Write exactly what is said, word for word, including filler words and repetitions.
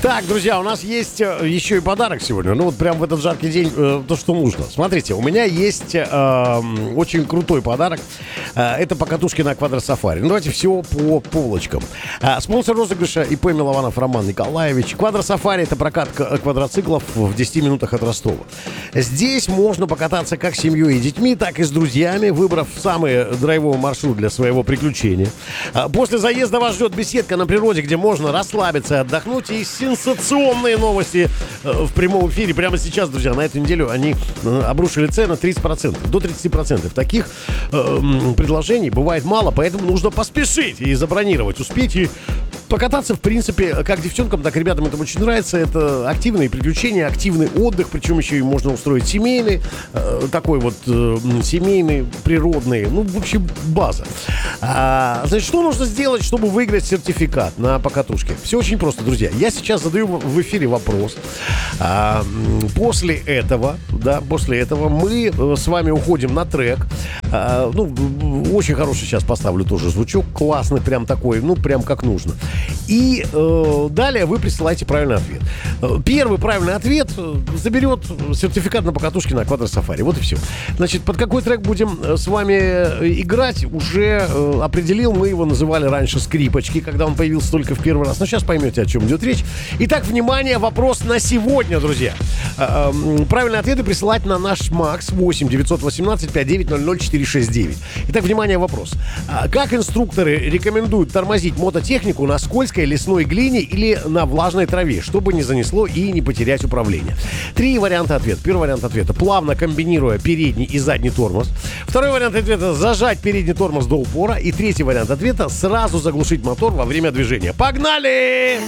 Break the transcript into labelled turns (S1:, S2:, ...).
S1: Так, друзья, у нас есть э, еще и подарок сегодня. Ну вот прям в этот жаркий день э, то, что нужно. Смотрите, у меня есть э, очень крутой подарок. Э, это покатушки на квадросафари. Ну давайте все по полочкам. Э, спонсор розыгрыша ИП Милованов Роман Николаевич. Квадросафари — это прокат к- квадроциклов в десяти минутах от Ростова. Здесь можно покататься как с семьей и детьми, так и с друзьями, выбрав самый драйвовый маршрут для своего приключения. Э, после заезда вас ждет беседка на природе, где можно расслабиться и отдохнуть. И сенсационные новости э, в прямом эфире прямо сейчас, друзья. На эту неделю они э, обрушили цены тридцать процентов, до тридцати процентов. Таких э, предложений бывает мало, поэтому нужно поспешить и забронировать. Успеть и покататься, в принципе, как девчонкам, так и ребятам это очень нравится. Это активные приключения, активный отдых, причем еще и можно устроить семейный, э, такой вот э, семейный, природный, ну, в общем, база. А, значит, что нужно сделать, чтобы выиграть сертификат на покатушке? Все очень просто, друзья. Я сейчас задаю в эфире вопрос. А, после этого, да, после этого мы с вами уходим на трек. А, ну, очень хороший сейчас поставлю тоже звучок, классный, прям такой, ну, прям как нужно. И э, далее вы присылаете правильный ответ. Первый правильный ответ заберет сертификат на покатушке на квадросафари. Вот и все. Значит, под какой трек будем с вами играть, уже э, определил. Мы его называли раньше «Скрипочки», когда он появился только в первый раз. Но сейчас поймете, о чем идет речь. Итак, внимание, вопрос на сегодня, друзья. Э, э, правильные ответы присылать на наш МАКС восемь девятьсот восемнадцать пятьсот девять ноль ноль четыре шесть девять. Итак, внимание, вопрос. Как инструкторы рекомендуют тормозить мототехнику на скользкой лесной глине или на влажной траве, чтобы не занесло и не потерять управление? Три варианта ответа. Первый вариант ответа: плавно комбинируя передний и задний тормоз. Второй вариант ответа: зажать передний тормоз до упора. И третий вариант ответа: сразу заглушить мотор во время движения. Погнали!